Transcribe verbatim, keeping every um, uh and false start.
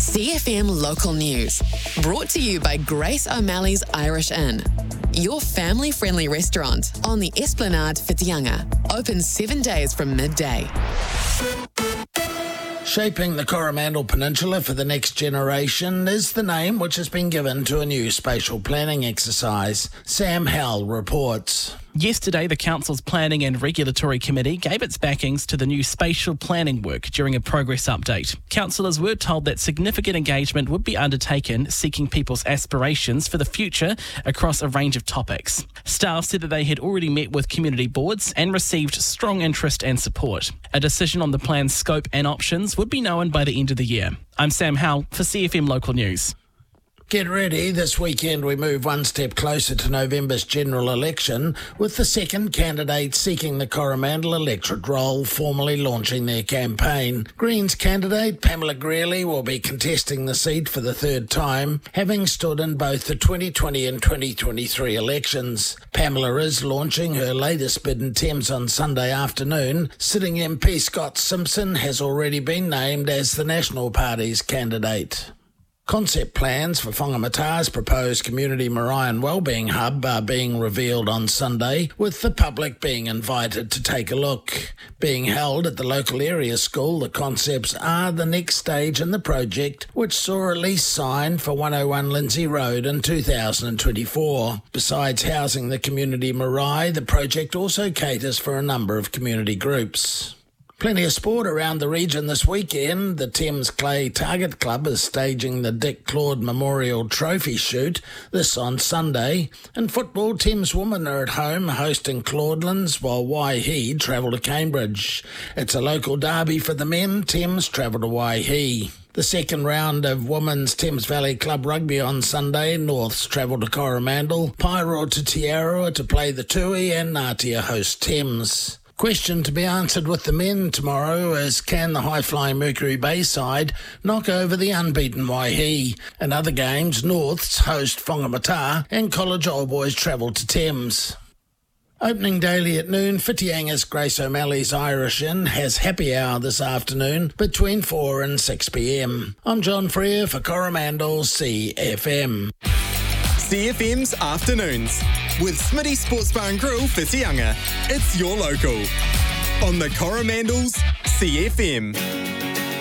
C F M Local News. Brought to you by Grace O'Malley's Irish Inn. Your family-friendly restaurant on the Esplanade Whitianga. Open seven days from midday. Shaping the Coromandel Peninsula for the Next Generation is the name which has been given to a new spatial planning exercise. Sam Howell reports. Yesterday, the Council's Planning and Regulatory Committee gave its backings to the new spatial planning work during a progress update. Councillors were told that significant engagement would be undertaken seeking people's aspirations for the future across a range of topics. Staff said that they had already met with community boards and received strong interest and support. A decision on the plan's scope and options would be known by the end of the year. I'm Sam Howell for C F M Local News. Get ready, this weekend we move one step closer to November's general election, with the second candidate seeking the Coromandel electorate role formally launching their campaign. Greens candidate Pamela Greeley will be contesting the seat for the third time, having stood in both the twenty twenty and twenty twenty-three elections. Pamela is launching her latest bid in Thames on Sunday afternoon. Sitting M P Scott Simpson has already been named as the National Party's candidate. Concept plans for Whangamata's proposed community Marae and Wellbeing Hub are being revealed on Sunday, with the public being invited to take a look. Being held at the local area school, the concepts are the next stage in the project, which saw a lease signed for one oh one Lindsay Road in two thousand twenty-four. Besides housing the community Marae, the project also caters for a number of community groups. Plenty of sport around the region this weekend. The Thames Clay Target Club is staging the Dick Claude Memorial Trophy Shoot, this on Sunday. In football, Thames Women are at home hosting Claudelands, while Waihi travel to Cambridge. It's a local derby for the men. Thames travel to Waihi. The second round of Women's Thames Valley Club Rugby on Sunday. Norths travel to Coromandel, Paeroa to Te Aroha to play the Tui, and Ngatea host Thames. Question to be answered with the men tomorrow is, can the high-flying Mercury Bay side knock over the unbeaten Waihi? In other games, Norths host Whangamata and College Old Boys travel to Thames. Opening daily at noon, Whitianga's Grace O'Malley's Irish Inn has happy hour this afternoon between four and six p.m. I'm John Freer for Coromandel C F M. C F M's Afternoons with Smitty Sports Bar and Grill Whitianga. It's your local on the Coromandel's C F M.